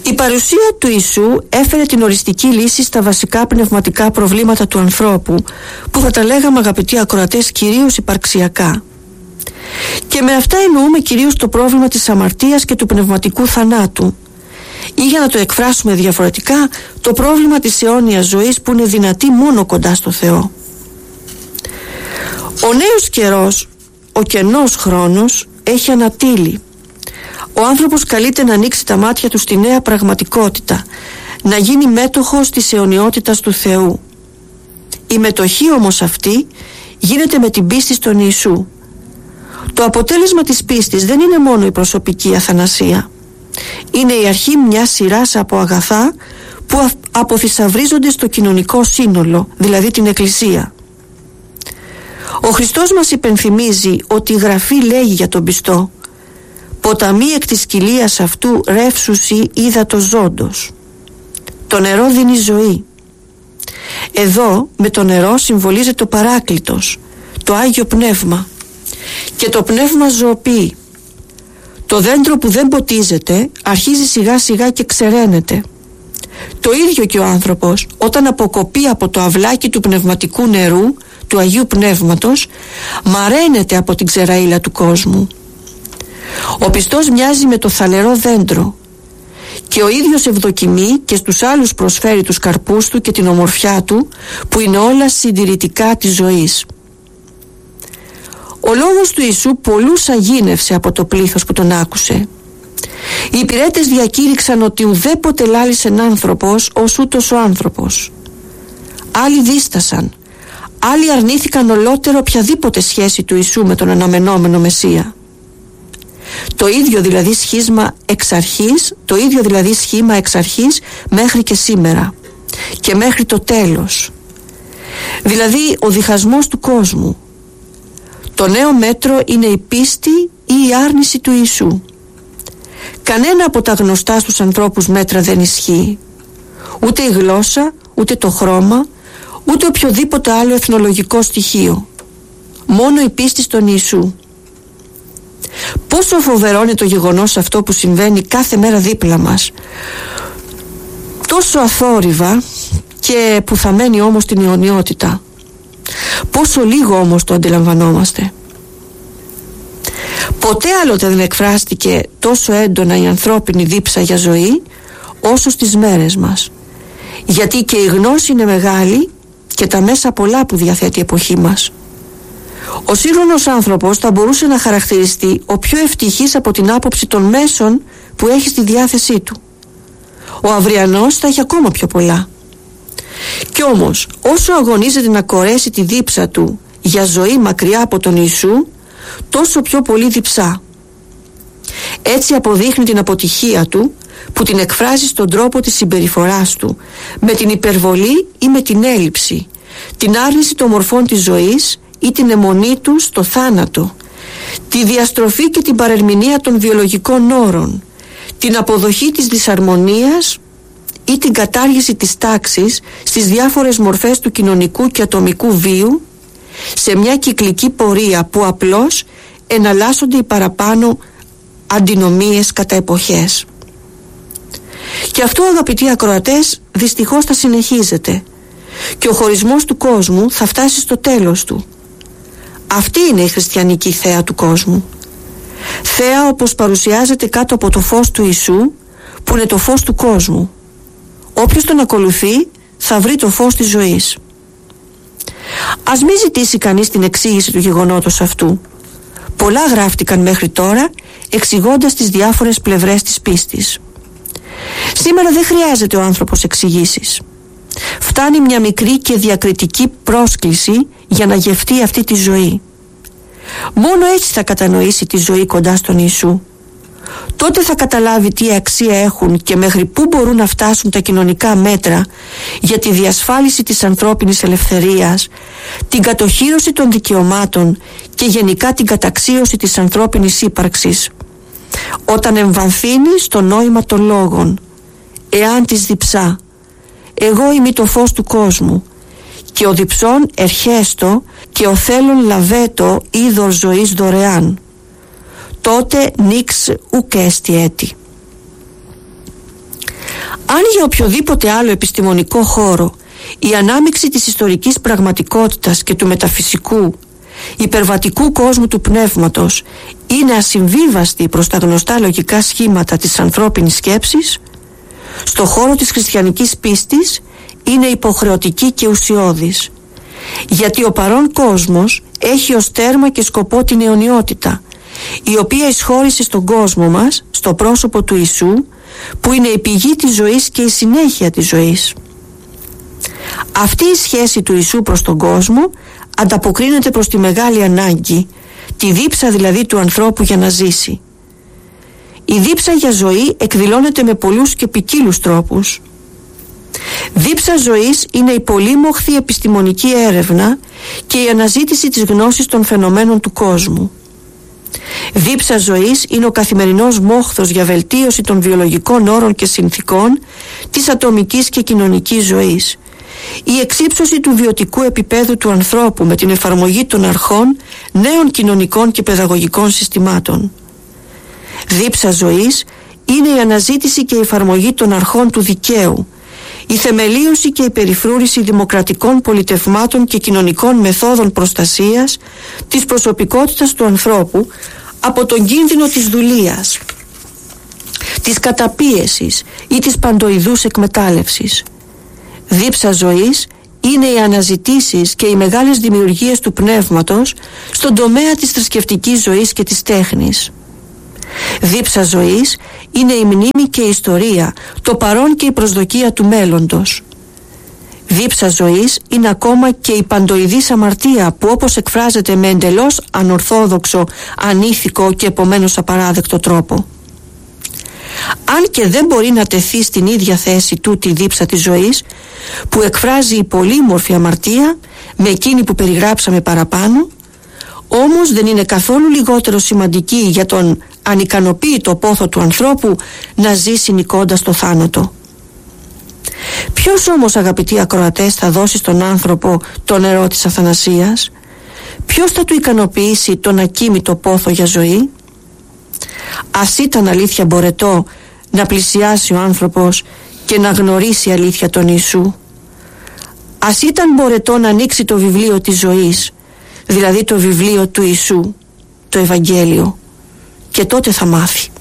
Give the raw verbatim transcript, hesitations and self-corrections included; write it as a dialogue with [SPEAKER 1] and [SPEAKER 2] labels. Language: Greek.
[SPEAKER 1] Η παρουσία του Ιησού έφερε την οριστική λύση στα βασικά πνευματικά προβλήματα του ανθρώπου, που θα τα λέγαμε, αγαπητοί ακροατές, κυρίως υπαρξιακά. Και με αυτά εννοούμε κυρίως το πρόβλημα της αμαρτίας και του πνευματικού θανάτου, ή για να το εκφράσουμε διαφορετικά, το πρόβλημα της αιώνιας ζωής που είναι δυνατή μόνο κοντά στο Θεό. Ο νέος καιρός, ο κενός χρόνος, έχει ανατείλει. Ο άνθρωπος καλείται να ανοίξει τα μάτια του στη νέα πραγματικότητα, να γίνει μέτοχος της αιωνιότητας του Θεού. Η μετοχή όμως αυτή γίνεται με την πίστη στον Ιησού. Το αποτέλεσμα της πίστης δεν είναι μόνο η προσωπική αθανασία. Είναι η αρχή μιας σειράς από αγαθά που αποθυσαυρίζονται στο κοινωνικό σύνολο, δηλαδή την Εκκλησία. Ο Χριστός μας υπενθυμίζει ότι η Γραφή λέγει για τον πιστό: «Ποταμί εκ της κοιλίας αυτού ρεύσουσι ύδατος ζώντος». Το νερό δίνει ζωή. Εδώ με το νερό συμβολίζεται ο Παράκλητος, το Άγιο Πνεύμα, και το Πνεύμα ζωοποιεί. Το δέντρο που δεν ποτίζεται αρχίζει σιγά σιγά και ξεραίνεται. Το ίδιο και ο άνθρωπος, όταν αποκοπεί από το αυλάκι του πνευματικού νερού, του Αγίου Πνεύματος, μαραίνεται από την ξεραΐλα του κόσμου. Ο πιστός μοιάζει με το θαλερό δέντρο και ο ίδιος ευδοκιμεί και στους άλλους προσφέρει τους καρπούς του και την ομορφιά του, που είναι όλα συντηρητικά της ζωής. Ο λόγος του Ιησού πολλούς αγίνευσε από το πλήθος που τον άκουσε. Οι υπηρέτες διακήρυξαν ότι ουδέποτε λάλησεν άνθρωπος ως ούτως ο άνθρωπος. Άλλοι δίστασαν, άλλοι αρνήθηκαν ολότερο οποιαδήποτε σχέση του Ιησού με τον αναμενόμενο Μεσσία. Το ίδιο δηλαδή σχίσμα εξ αρχής, το ίδιο δηλαδή σχήμα εξ αρχής μέχρι και σήμερα και μέχρι το τέλος. Δηλαδή ο διχασμός του κόσμου. Το νέο μέτρο είναι η πίστη ή η άρνηση του Ιησού. Κανένα από τα γνωστά στους ανθρώπους μέτρα δεν ισχύει. Ούτε η γλώσσα, ούτε το χρώμα, ούτε οποιοδήποτε άλλο εθνολογικό στοιχείο. Μόνο η πίστη στον Ιησού. Πόσο φοβερό είναι το γεγονός αυτό που συμβαίνει κάθε μέρα δίπλα μας. Τόσο αθόρυβα και που θα μένει όμως την αιωνιότητα. Πόσο λίγο όμως το αντιλαμβανόμαστε. Ποτέ άλλοτε δεν εκφράστηκε τόσο έντονα η ανθρώπινη δίψα για ζωή όσο στις μέρες μας. Γιατί και η γνώση είναι μεγάλη και τα μέσα πολλά που διαθέτει η εποχή μας. Ο σύγχρονος άνθρωπος θα μπορούσε να χαρακτηριστεί ο πιο ευτυχής από την άποψη των μέσων που έχει στη διάθεσή του. Ο αυριανός θα έχει ακόμα πιο πολλά. Κι όμως όσο αγωνίζεται να κορέσει τη δίψα του για ζωή μακριά από τον Ιησού, τόσο πιο πολύ διψά. Έτσι αποδείχνει την αποτυχία του, που την εκφράζει στον τρόπο της συμπεριφοράς του, με την υπερβολή ή με την έλλειψη, την άρνηση των μορφών της ζωής ή την αιμονή του στο θάνατο, τη διαστροφή και την παρερμηνία των βιολογικών όρων, την αποδοχή της δυσαρμονίας ή την κατάργηση της τάξης στις διάφορες μορφές του κοινωνικού και ατομικού βίου, σε μια κυκλική πορεία που απλώς εναλλάσσονται οι παραπάνω αντινομίες κατά εποχές. Και αυτό, αγαπητοί ακροατές, δυστυχώς θα συνεχίζεται και ο χωρισμός του κόσμου θα φτάσει στο τέλος του. Αυτή είναι η χριστιανική θέα του κόσμου. Θέα όπως παρουσιάζεται κάτω από το φως του Ιησού, που είναι το φως του κόσμου. Όποιος τον ακολουθεί θα βρει το φως της ζωής. Ας μην ζητήσει κανείς την εξήγηση του γεγονότος αυτού. Πολλά γράφτηκαν μέχρι τώρα εξηγώντας τις διάφορες πλευρές της πίστης. Σήμερα δεν χρειάζεται ο άνθρωπος εξηγήσεις. Φτάνει μια μικρή και διακριτική πρόσκληση για να γευτεί αυτή τη ζωή. Μόνο έτσι θα κατανοήσει τη ζωή κοντά στον Ιησού. Τότε θα καταλάβει τι αξία έχουν και μέχρι πού μπορούν να φτάσουν τα κοινωνικά μέτρα για τη διασφάλιση της ανθρώπινης ελευθερίας, την κατοχύρωση των δικαιωμάτων και γενικά την καταξίωση της ανθρώπινης ύπαρξης, όταν εμβαθύνει στο νόημα των λόγων, εάν της διψά, εγώ είμαι το φως του κόσμου και ο διψών ερχέστο και ο θέλων λαβέτο είδωρ ζωής δωρεάν, τότε νίξ ουκ έστι έτη. Αν για οποιοδήποτε άλλο επιστημονικό χώρο η ανάμειξη της ιστορικής πραγματικότητας και του μεταφυσικού, υπερβατικού κόσμου του πνεύματος είναι ασυμβίβαστη προς τα γνωστά λογικά σχήματα της ανθρώπινης σκέψης, στο χώρο της χριστιανικής πίστης είναι υποχρεωτική και ουσιώδης, γιατί ο παρόν κόσμος έχει ως τέρμα και σκοπό την αιωνιότητα, η οποία εισχώρησε στον κόσμο μας στο πρόσωπο του Ιησού, που είναι η πηγή της ζωής και η συνέχεια της ζωής. Αυτή η σχέση του Ιησού προς τον κόσμο ανταποκρίνεται προς τη μεγάλη ανάγκη, τη δίψα δηλαδή του ανθρώπου για να ζήσει. Η δίψα για ζωή εκδηλώνεται με πολλούς και ποικίλους τρόπους. Δίψα ζωής είναι η πολύμοχθη επιστημονική έρευνα και η αναζήτηση της γνώσης των φαινομένων του κόσμου. Δίψα ζωής είναι ο καθημερινός μόχθος για βελτίωση των βιολογικών όρων και συνθήκων της ατομικής και κοινωνικής ζωής, η εξύψωση του βιωτικού επίπεδου του ανθρώπου με την εφαρμογή των αρχών νέων κοινωνικών και παιδαγωγικών συστημάτων. Δίψα ζωής είναι η αναζήτηση και η εφαρμογή των αρχών του δικαίου, η θεμελίωση και η περιφρούρηση δημοκρατικών πολιτευμάτων και κοινωνικών μεθόδων προστασίας της προσωπικότητας του ανθρώπου από τον κίνδυνο της δουλείας, της καταπίεσης ή της παντοειδούς εκμετάλλευσης. Δίψα ζωής είναι οι αναζητήσεις και οι μεγάλες δημιουργίες του πνεύματος στον τομέα της θρησκευτικής ζωής και της τέχνης. Δίψα ζωής είναι η μνήμη και η ιστορία, το παρόν και η προσδοκία του μέλλοντος. Δίψα ζωής είναι ακόμα και η παντοειδής αμαρτία, που όπως εκφράζεται με εντελώς ανορθόδοξο, ανήθικο και επομένως απαράδεκτο τρόπο. Αν και δεν μπορεί να τεθεί στην ίδια θέση του τη δίψα της ζωής, που εκφράζει η πολύμορφη αμαρτία με εκείνη που περιγράψαμε παραπάνω, όμως δεν είναι καθόλου λιγότερο σημαντική για τον ανικανοποίητο πόθο του ανθρώπου να ζήσει νικώντας το θάνατο. Ποιος όμως, αγαπητοί ακροατές, θα δώσει στον άνθρωπο το νερό της αθανασίας? Ποιος θα του ικανοποιήσει τον ακίμητο πόθο για ζωή? Ας ήταν αλήθεια μπορετό να πλησιάσει ο άνθρωπος και να γνωρίσει αλήθεια τον Ιησού. Ας ήταν μπορετό να ανοίξει το βιβλίο της ζωής, δηλαδή το βιβλίο του Ιησού, το Ευαγγέλιο, και τότε θα μάθει.